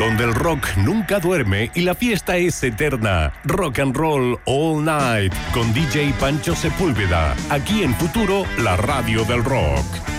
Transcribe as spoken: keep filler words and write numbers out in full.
donde el rock nunca duerme y la fiesta es eterna. Rock and Roll All Night con D J Pancho Sepúlveda, aquí en Futuro, la radio del rock.